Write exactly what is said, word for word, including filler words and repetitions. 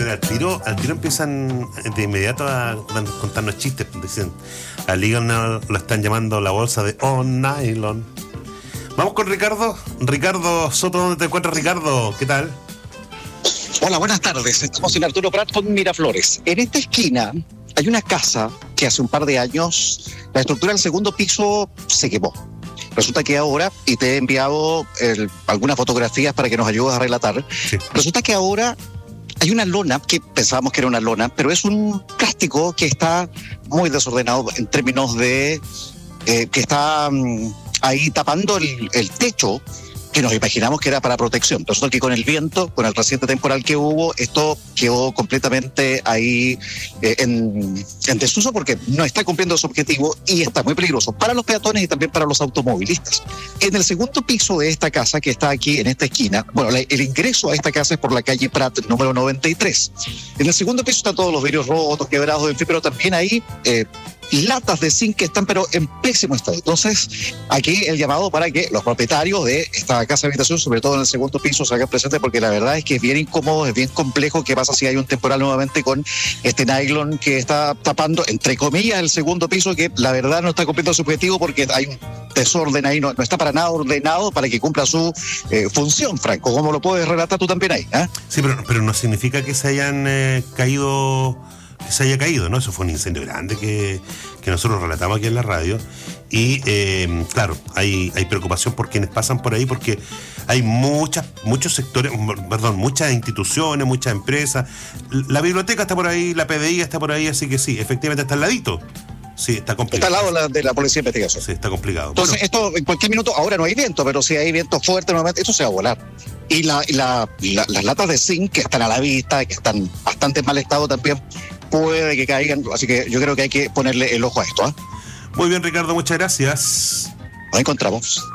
Pero al tiro, al tiro empiezan de inmediato a contarnos chistes. Dicen, a Ligon lo están llamando la bolsa de Oh Nylon. Vamos con Ricardo. Ricardo Soto, ¿dónde te encuentras, Ricardo? ¿Qué tal? Hola, buenas tardes. Estamos en Arturo Prat con Miraflores. En esta esquina hay una casa que hace un par de años la estructura del segundo piso se quemó. Resulta que ahora, y te he enviado el, algunas fotografías para que nos ayudes a relatar, sí. Resulta que ahora hay una lona, que pensábamos que era una lona, pero es un plástico que está muy desordenado en términos de eh, que está um, ahí tapando el, el techo, que nos imaginamos que era para protección. Resulta que con el viento, con el reciente temporal que hubo, esto quedó completamente ahí eh, en, en desuso porque no está cumpliendo su objetivo y está muy peligroso para los peatones y también para los automovilistas. En el segundo piso de esta casa, que está aquí en esta esquina, bueno, la, el ingreso a esta casa es por la calle Prat, número noventa y tres. En el segundo piso están todos los vidrios rotos, quebrados, en fin, pero también hay eh, latas de zinc que están pero en pésimo estado. Entonces, aquí el llamado para que los propietarios de esta casa de habitación, sobre todo en el segundo piso, se hagan presentes, porque la verdad es que es bien incómodo, es bien complejo. ¿Qué pasa si hay un temporal nuevamente con este nylon que está tapando, entre comillas, el segundo piso, que la verdad no está cumpliendo su objetivo porque hay un desorden ahí, no, no está para nada ordenado para que cumpla su eh, función, Franco? ¿Cómo lo puedes relatar tú también ahí? ¿eh? Sí, pero, pero no significa que se hayan eh, caído... que se haya caído, ¿no? Eso fue un incendio grande que, que nosotros relatamos aquí en la radio. Y eh, claro, hay, hay preocupación por quienes pasan por ahí, porque hay muchas, muchos sectores, perdón, muchas instituciones, muchas empresas. La biblioteca está por ahí, la P D I está por ahí, así que sí, efectivamente está al ladito. Sí, está complicado. Está al lado de la, de la Policía de Investigación. Sí, está complicado. Entonces, bueno, esto en cualquier minuto, ahora no hay viento, pero si hay viento fuerte nuevamente, esto se va a volar. Y, la, y la, la, las latas de zinc que están a la vista, que están bastante en mal estado también, puede que caigan, así que yo creo que hay que ponerle el ojo a esto. ¿eh? Muy bien, Ricardo, muchas gracias. Nos encontramos.